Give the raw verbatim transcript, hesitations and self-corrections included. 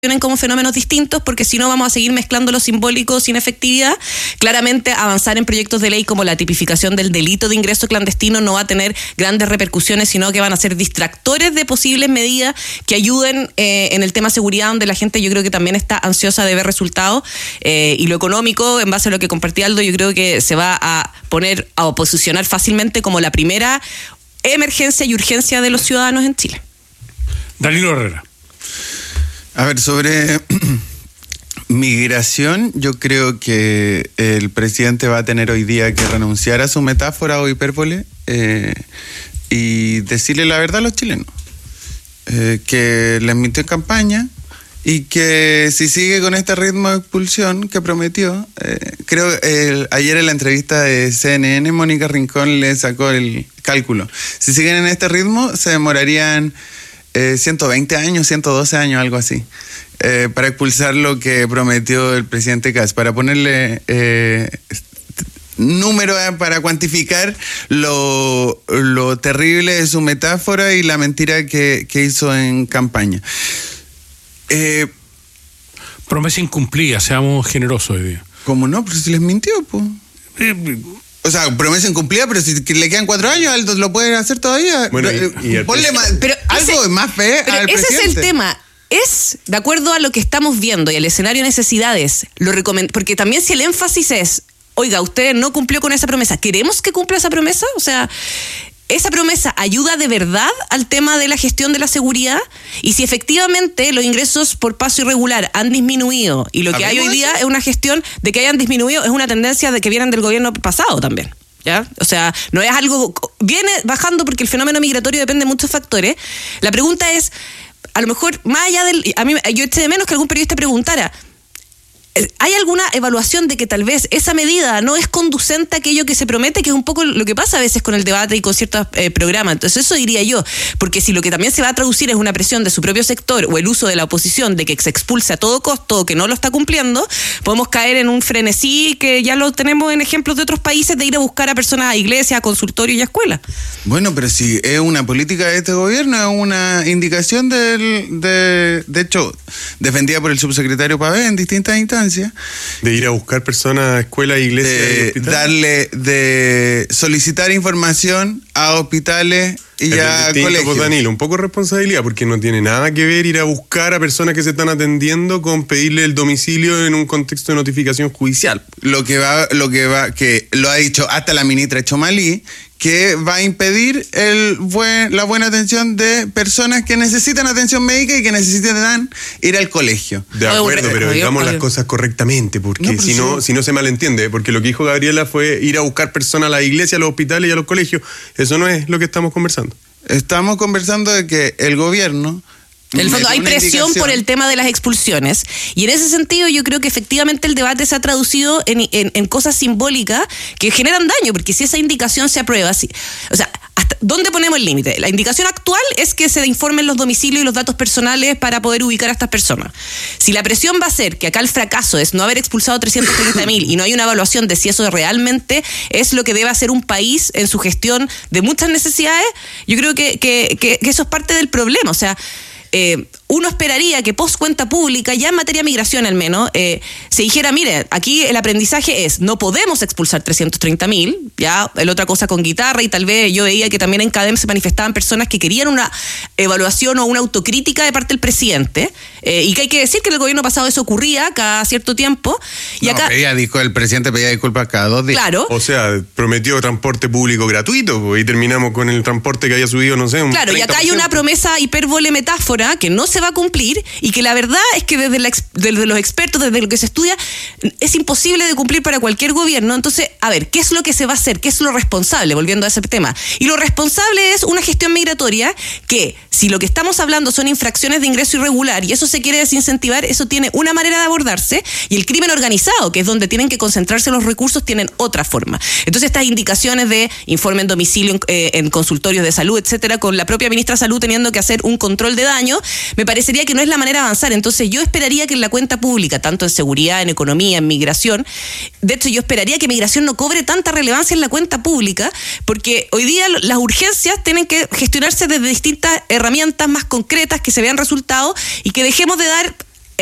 como fenómenos distintos, porque si no vamos a seguir mezclando lo simbólico sin efectividad. Claramente avanzar en proyectos de ley como la tipificación del delito de ingreso clandestino no va a tener grandes repercusiones, sino que van a ser distractores de posibles medidas que ayuden eh, en el tema seguridad, donde la gente yo creo que también está ansiosa de ver resultados, eh, y lo económico, en base a lo que compartí Aldo, yo creo que se va a poner a posicionar fácilmente como la primera emergencia y urgencia de los ciudadanos en Chile. Danilo Herrera. A ver, sobre migración, yo creo que el presidente va a tener hoy día que renunciar a su metáfora o hipérbole eh, y decirle la verdad a los chilenos. Eh, que les mintió en campaña y que si sigue con este ritmo de expulsión que prometió, eh, creo que ayer en la entrevista de C N N, Mónica Rincón le sacó el cálculo. Si siguen en este ritmo, se demorarían Eh, ciento veinte años, ciento doce años, algo así, eh, para expulsar lo que prometió el presidente Kast, para ponerle eh, número eh, para cuantificar lo, lo terrible de su metáfora y la mentira que, que hizo en campaña. Eh, Promesa incumplida, seamos generosos hoy día. ¿Cómo no? Pero si les mintió, pues. Eh, O sea, promesa incumplida, pero si le quedan cuatro años, Aldo lo puede hacer todavía. Bueno, y, y Ponle más, pero algo ese, más fe pero al ese presidente. Es el tema. Es, de acuerdo a lo que estamos viendo y al escenario de necesidades, lo recomend- porque también si el énfasis es, oiga, usted no cumplió con esa promesa, ¿queremos que cumpla esa promesa? O sea, ¿esa promesa ayuda de verdad al tema de la gestión de la seguridad? Y si efectivamente los ingresos por paso irregular han disminuido y lo que hay hoy día eso? es una gestión de que hayan disminuido, es una tendencia de que vienen del gobierno pasado también, ¿ya? O sea, no es algo... Viene bajando porque el fenómeno migratorio depende de muchos factores. La pregunta es, a lo mejor, más allá del... A mí, yo eché de menos que algún periodista preguntara, ¿hay alguna evaluación de que tal vez esa medida no es conducente a aquello que se promete, que es un poco lo que pasa a veces con el debate y con ciertos eh, programas? Entonces eso diría yo, porque si lo que también se va a traducir es una presión de su propio sector o el uso de la oposición de que se expulse a todo costo o que no lo está cumpliendo, podemos caer en un frenesí que ya lo tenemos en ejemplos de otros países de ir a buscar a personas a iglesias, a consultorios y a escuelas. Bueno, pero si es una política de este gobierno, es una indicación del, de, de hecho, defendida por el subsecretario Pavé en distintas instancias. De ir a buscar personas a escuelas, iglesias de y hospitales. Darle, de solicitar información a hospitales y es a distinto, colegios. Pues, Danilo, un poco de responsabilidad, porque no tiene nada que ver ir a buscar a personas que se están atendiendo con pedirle el domicilio en un contexto de notificación judicial. Lo que va, lo que va, que lo ha dicho hasta la ministra Chomalí, que va a impedir el buen, la buena atención de personas que necesitan atención médica y que necesitan ir al colegio. De acuerdo, pero digamos las cosas correctamente, porque no, si no, sí. si no se malentiende, porque lo que dijo Gabriela fue ir a buscar personas a la iglesia, a los hospitales y a los colegios. Eso no es lo que estamos conversando. Estamos conversando de que el gobierno... En el fondo hay presión por el tema de las expulsiones y en ese sentido yo creo que efectivamente el debate se ha traducido en, en, en cosas simbólicas que generan daño, porque si esa indicación se aprueba, si, o sea, ¿hasta dónde ponemos el límite? La indicación actual es que se informen los domicilios y los datos personales para poder ubicar a estas personas. Si la presión va a ser que acá el fracaso es no haber expulsado trescientos treinta mil y no hay una evaluación de si eso realmente es lo que debe hacer un país en su gestión de muchas necesidades, yo creo que, que, que, que eso es parte del problema. O sea, Eh, uno esperaría que post cuenta pública, ya en materia de migración al menos, eh, se dijera, mire, aquí el aprendizaje es, no podemos expulsar trescientos treinta mil, ya, el otra cosa con guitarra, y tal vez yo veía que también en CADEM se manifestaban personas que querían una evaluación o una autocrítica de parte del presidente, eh, y que hay que decir que en el gobierno pasado eso ocurría cada cierto tiempo. Y no, acá, pedía, dijo, el presidente pedía disculpas cada dos días. Claro. O sea, prometió transporte público gratuito y terminamos con el transporte que haya subido, no sé, un Claro, treinta por ciento. Y acá hay una promesa hipérbole metáfora que no se va a cumplir y que la verdad es que desde, la, desde los expertos, desde lo que se estudia, es imposible de cumplir para cualquier gobierno. Entonces, a ver, ¿qué es lo que se va a hacer? ¿Qué es lo responsable? Volviendo a ese tema. Y lo responsable es una gestión migratoria que, si lo que estamos hablando son infracciones de ingreso irregular y eso se quiere desincentivar, eso tiene una manera de abordarse, y el crimen organizado, que es donde tienen que concentrarse los recursos, tienen otra forma. Entonces, estas indicaciones de informe en domicilio, en, eh, en consultorios de salud, etcétera, con la propia ministra de Salud teniendo que hacer un control de daño, me parecería que no es la manera de avanzar. Entonces yo esperaría que en la cuenta pública, tanto en seguridad, en economía, en migración, de hecho yo esperaría que migración no cobre tanta relevancia en la cuenta pública, porque hoy día las urgencias tienen que gestionarse desde distintas herramientas más concretas que se vean resultados y que dejemos de dar